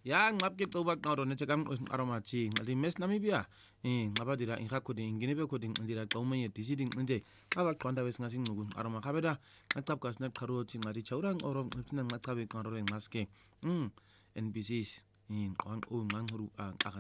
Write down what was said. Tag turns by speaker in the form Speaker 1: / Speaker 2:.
Speaker 1: ya ngapke qoba qaro ne tshekam aromathi ngali mes namibia ngabadira ingakhoding ingine coding ndira xa umenye deciding nje xa baqhwanda besingasincuku aroma khabeda ngacapka sina qharothi ngadi chawura ngoro ngithina ngacabe qaro ngaske NBC ngqanqo nganguru